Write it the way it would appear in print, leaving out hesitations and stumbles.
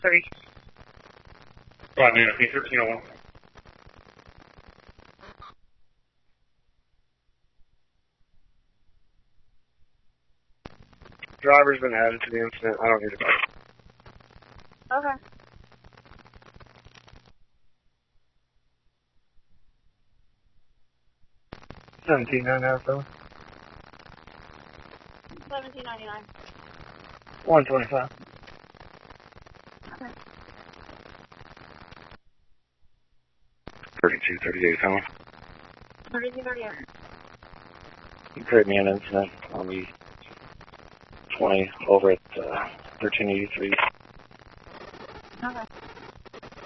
1303. Right, man, 1301. Driver's been added to the incident. I don't need to go. Okay. $17.99, 1799. 125. Okay. 3238, huh? 3238. You create me an incident on the 20 over at 1383. Okay.